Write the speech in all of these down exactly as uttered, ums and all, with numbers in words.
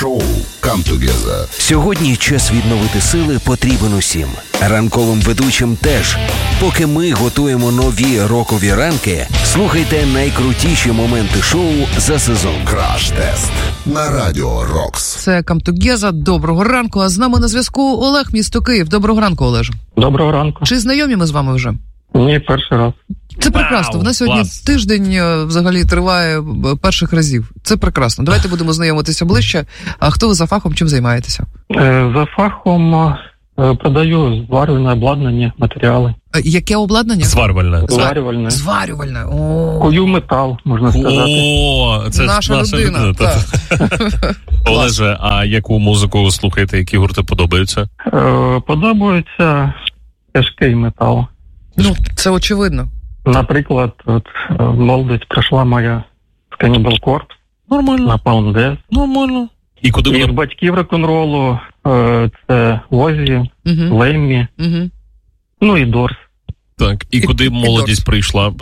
Шоу «Come Together». Сьогодні час відновити сили потрібен усім. Ранковим ведучим теж. Поки ми готуємо нові рокові ранки, слухайте найкрутіші моменти шоу за сезон. Краш-тест на Радіо Рокс. Це «Come Together». Доброго ранку. А з нами на зв'язку Олег, місто Київ. Доброго ранку, Олеже. Доброго ранку. Чи знайомі ми з вами вже? Ні, перший раз. Це прекрасно. В нас сьогодні клас. тиждень взагалі триває перших разів. Це прекрасно. Давайте будемо знайомитися ближче. А хто ви за фахом, чим займаєтеся? Е, за фахом е, продаю зварювальне обладнання, матеріали. А яке обладнання? Зварювальне. Зварювальне. Зварювальне. О, Кую метал, можна сказати. О, це наша, наша людина. людина. Так. Олеже, а яку музику ви слухаєте, які гурти подобаються? Е, подобається тяжкий метал. Ну, це очевидно. Наприклад, от, е, молодість пройшла моя з Cannibal Corpse, Нормально, Napalm Death. нормально. І куди І з вона... батьків рок-н-ролу е, це Оззі, Угу. Леммі, Угу. ну і Дорс. Так, і куди і молодість Дорс. прийшла?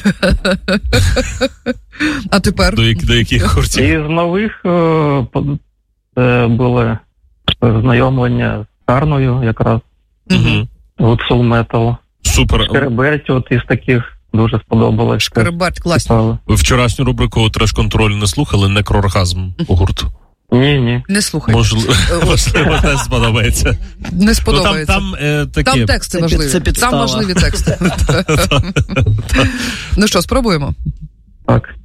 А тепер? До, як- до яких гуртів? І з нових е, под- це були знайомлення з Арною якраз, Угу. от Soul Metal. Супер. Шкереберть от із таких дуже сподобалось. Шкереберть, класно. Цікаво. Ви вчорашню рубрику «Треш-контроль» не слухали? Некрооргазм гурт. Ні, ні. Не слухайте. Можливо, можливо, теж сподобається. Не Ну, сподобається. там, там, е, такі... Там тексти Це під- важливі. це підстава. Там важливі тексти. Ну що, спробуємо? Так.